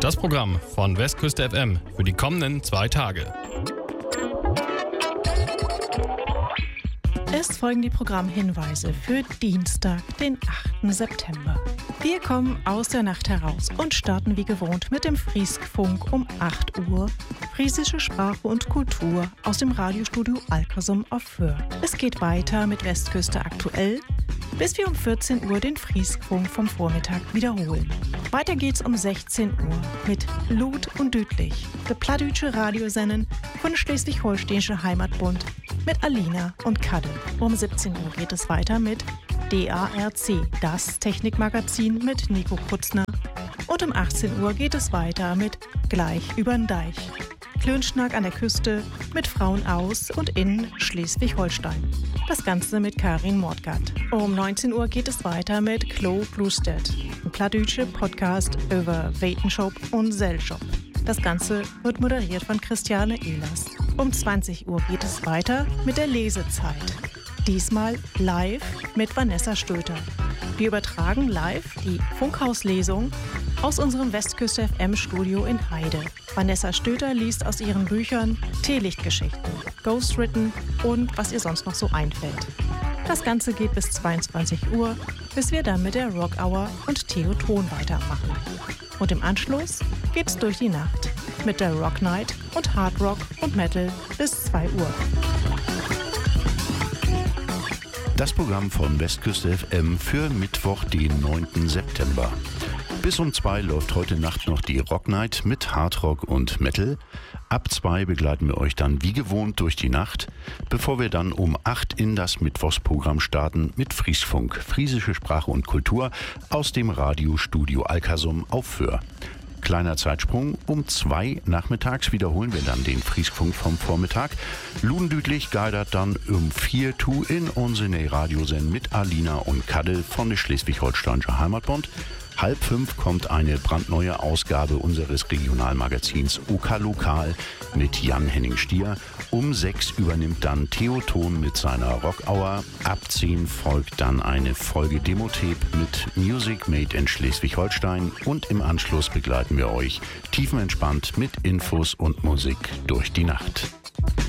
Das Programm von Westküste FM für die kommenden 2 Tage. Es folgen die Programmhinweise für Dienstag, den 8. September. Wir kommen aus der Nacht heraus und starten wie gewohnt mit dem Frieskfunk um 8 Uhr. Friesische Sprache und Kultur aus dem Radiostudio Alkersum auf Föhr. Es geht weiter mit Westküste aktuell, bis wir um 14 Uhr den Frieskfunk vom Vormittag wiederholen. Weiter geht's um 16 Uhr mit Lud und Düdlich, der plattdeutsche Radiosendung von Schleswig-Holsteinische Heimatbund mit Alina und Kadde. Um 17 Uhr geht es weiter mit DARC, das Technikmagazin mit Nico Putzner. Und um 18 Uhr geht es weiter mit Gleich übern Deich. Klönschnack an der Küste mit Frauen aus und in Schleswig-Holstein. Das Ganze mit Karin Mordgatt. Um 19 Uhr geht es weiter mit Klo Bluestedt, ein plattdeutscher Podcast über Wetenschop und Selschop. Das Ganze wird moderiert von Christiane Ehlers. Um 20 Uhr geht es weiter mit der Lesezeit. Diesmal live mit Vanessa Stöter. Wir übertragen live die Funkhauslesung aus unserem Westküste FM Studio in Heide. Vanessa Stöter liest aus ihren Büchern Teelichtgeschichten, Ghostwritten und was ihr sonst noch so einfällt. Das Ganze geht bis 22 Uhr, bis wir dann mit der Rock Hour und Theo Ton weitermachen. Und im Anschluss geht's durch die Nacht mit der Rock Night und Hard Rock und Metal bis 2 Uhr. Das Programm von Westküste FM für Mittwoch, den 9. September. Bis um 2 läuft heute Nacht noch die Rock Night mit Hardrock und Metal. Ab 2 begleiten wir euch dann wie gewohnt durch die Nacht, bevor wir dann um 8 in das Mittwochsprogramm starten mit Frieskfunk, friesische Sprache und Kultur aus dem Radiostudio Alkersum auf Föhr. Kleiner Zeitsprung, um 2 nachmittags wiederholen wir dann den Frieskfunk vom Vormittag. Ludendütlich geidert dann um 4 tu in unsere Radiosendung mit Alina und Kadde von der Schleswig-Holsteinische Heimatbund. 4:30 kommt eine brandneue Ausgabe unseres Regionalmagazins OK Lokal mit Jan-Henning Stier. Um 6 übernimmt dann Theo Ton mit seiner Rock Hour. Ab 10 folgt dann eine Folge Demotape mit Music Made in Schleswig-Holstein. Und im Anschluss begleiten wir euch tiefenentspannt mit Infos und Musik durch die Nacht.